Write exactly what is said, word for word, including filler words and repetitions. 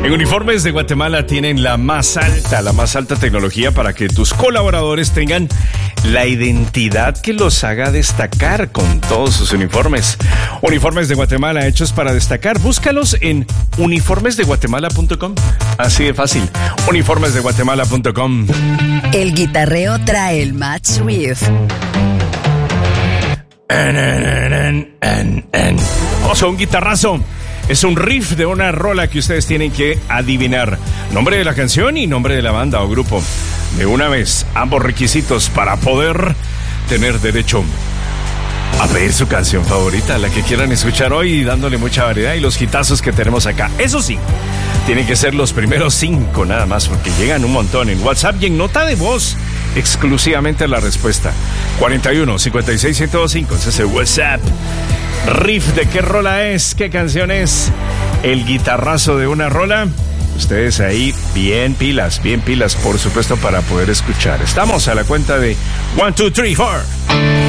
En Uniformes de Guatemala tienen la más alta, la más alta tecnología para que tus colaboradores tengan la identidad que los haga destacar con todos sus uniformes. Uniformes de Guatemala, hechos para destacar. Búscalos en uniformes de guatemala punto com. Así de fácil. uniformes de guatemala punto com. El guitarreo trae el match with. Vamos a un guitarrazo. Es un riff de una rola que ustedes tienen que adivinar. Nombre de la canción y nombre de la banda o grupo. De una vez, ambos requisitos para poder tener derecho a pedir su canción favorita, la que quieran escuchar hoy, dándole mucha variedad y los hitazos que tenemos acá. Eso sí, tienen que ser los primeros cinco nada más, porque llegan un montón en WhatsApp y en nota de voz. Exclusivamente la respuesta. cuarenta y uno, cincuenta y seis, ciento veinticinco. Ese es el WhatsApp. Riff de qué rola es, qué canción es, el guitarrazo de una rola. Ustedes ahí bien pilas, bien pilas, por supuesto, para poder escuchar. Estamos a la cuenta de one, two, three, four.